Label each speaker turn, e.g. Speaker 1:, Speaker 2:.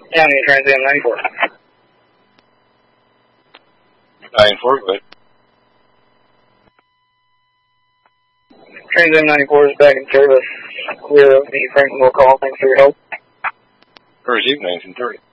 Speaker 1: County Trans Am 94.
Speaker 2: 94, go ahead.
Speaker 1: Trans Am 94 is back in service. Clear of the Franklin will call. Thanks for your help.
Speaker 2: Received 1930.